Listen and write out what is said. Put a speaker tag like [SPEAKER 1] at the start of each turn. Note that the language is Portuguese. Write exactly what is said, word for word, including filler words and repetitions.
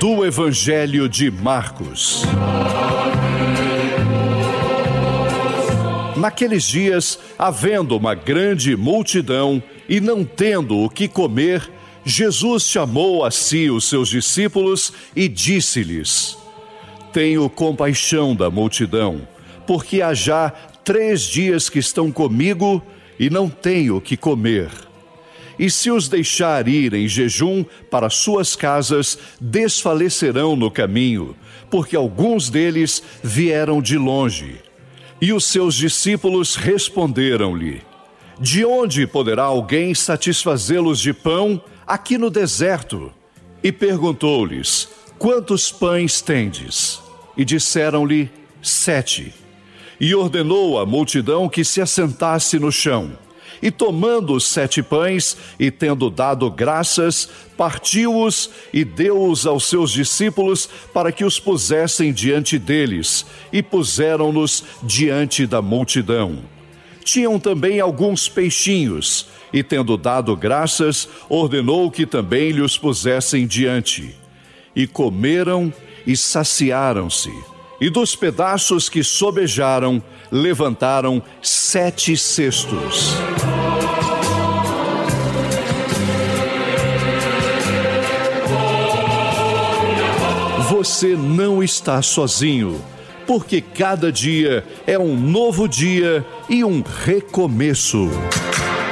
[SPEAKER 1] do Evangelho de Marcos. Naqueles dias, havendo uma grande multidão e não tendo o que comer, Jesus chamou a si os seus discípulos e disse-lhes: Tenho compaixão da multidão, porque há já três dias que estão comigo e não tenho o que comer. E se os deixar ir em jejum para suas casas, desfalecerão no caminho, porque alguns deles vieram de longe. E os seus discípulos responderam-lhe: De onde poderá alguém satisfazê-los de pão aqui no deserto? E perguntou-lhes: Quantos pães tendes? E disseram-lhe: Sete. E ordenou à multidão que se assentasse no chão. E tomando os sete pães, e tendo dado graças, partiu-os e deu-os aos seus discípulos para que os pusessem diante deles, e puseram-nos diante da multidão. Tinham também alguns peixinhos, e tendo dado graças, ordenou que também lhes pusessem diante. E comeram e saciaram-se. E dos pedaços que sobejaram, levantaram sete cestos. Você não está sozinho, porque cada dia é um novo dia e um recomeço.